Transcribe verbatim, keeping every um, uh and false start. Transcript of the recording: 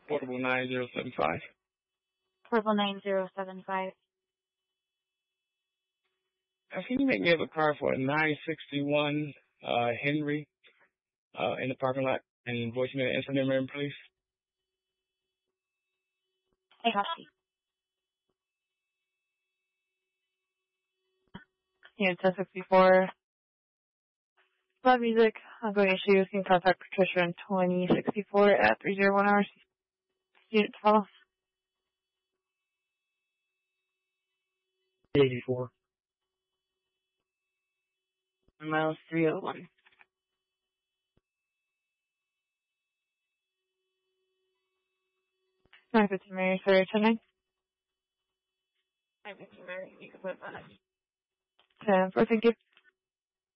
Portable nine zero seven five. Portable nine zero seven five. Uh, can you make me up a car for a nine sixty-one uh, Henry uh, in the parking lot and voice me an incident number, please? I copy. Unit ten sixty-four. Loud music. Ongoing issues. You can contact Patricia in twenty sixty-four at three zero one hours. Unit to follow. eighty-four. Miles three oh one. nine fifteen Mary, sorry, ten nine. nine fifteen Mary, you can put that. ten four, thank you.